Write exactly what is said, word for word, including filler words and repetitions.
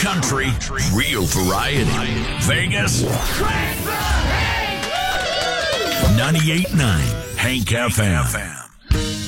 country, real variety. Vegas, ninety-eight point nine Hank F M.